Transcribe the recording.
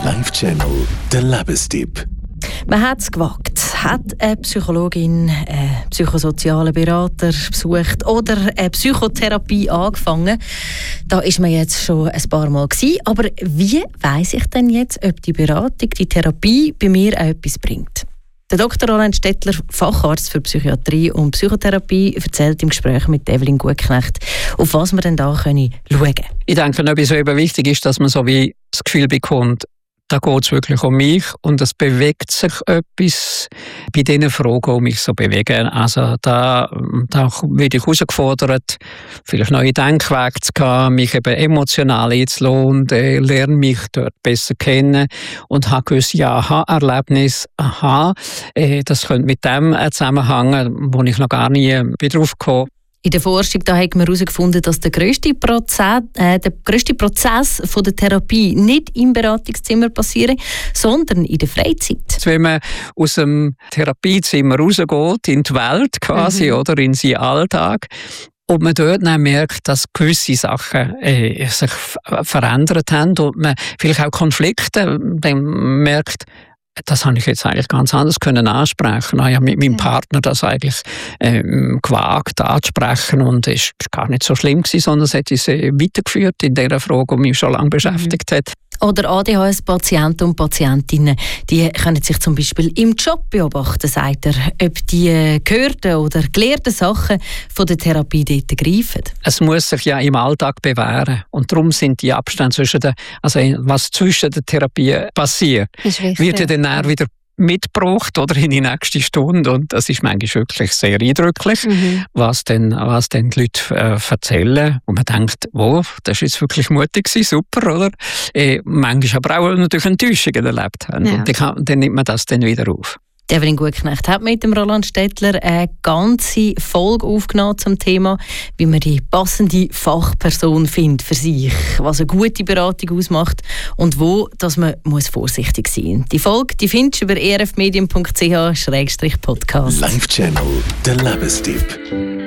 Live-Channel, der Lebenstipp. Man hat es gewagt, hat eine Psychologin, einen psychosozialen Berater besucht oder eine Psychotherapie angefangen. Da ist man jetzt schon ein paar Mal gewesen. Aber wie weiss ich denn jetzt, ob die Beratung, die Therapie bei mir auch etwas bringt? Der Dr. Roland Stettler, Facharzt für Psychiatrie und Psychotherapie, erzählt im Gespräch mit Evelyn Gutknecht, auf was wir denn da schauen können. Ich denke, etwas eben wichtig ist, dass man so wie das Gefühl bekommt, da geht es wirklich um mich und es bewegt sich etwas bei diesen Fragen, die mich so bewegen. Also da werde ich herausgefordert, vielleicht neue Denkwege zu gehen, mich eben emotional einzulassen und lerne mich dort besser kennen und habe gewisse Aha-Erlebnisse. Das könnte mit dem zusammenhängen, wo ich noch gar nie drauf gekommen bin. In der Forschung da hat man herausgefunden, dass der grösste Prozess von der Therapie nicht im Beratungszimmer passiert, sondern in der Freizeit. Wenn man aus dem Therapiezimmer rausgeht, in die Welt quasi, oder in seinen Alltag, und man dort dann merkt, dass gewisse Sachen sich verändert haben und man vielleicht auch Konflikte dann merkt, das habe ich jetzt eigentlich ganz anders können ansprechen. Ich habe mit meinem Partner das eigentlich gewagt anzusprechen und es war gar nicht so schlimm gewesen, sondern es hat uns weitergeführt in dieser Frage, die mich schon lange beschäftigt hat. Oder ADHS-Patienten und Patientinnen, die können sich zum Beispiel im Job beobachten, sagt er, ob die gehörten oder gelehrten Sachen von der Therapie dort greifen. Es muss sich ja im Alltag bewähren und darum sind die Abstände was zwischen den Therapien passiert, wird ja dann wieder mitgebracht oder in die nächste Stunde und das ist manchmal wirklich sehr eindrücklich, was dann die Leute erzählen und man denkt, das ist jetzt wirklich mutig gewesen, super, oder? Manchmal aber auch natürlich Enttäuschungen erlebt haben und dann nimmt man das dann wieder auf. Evelyn Gutknecht hat mit dem Roland Stettler eine ganze Folge aufgenommen zum Thema, wie man die passende Fachperson findet für sich, was eine gute Beratung ausmacht und wo dass man muss vorsichtig sein muss. Die Folge die findest du über erfmedien.ch/podcast. Live-Channel, der Lebenstipp.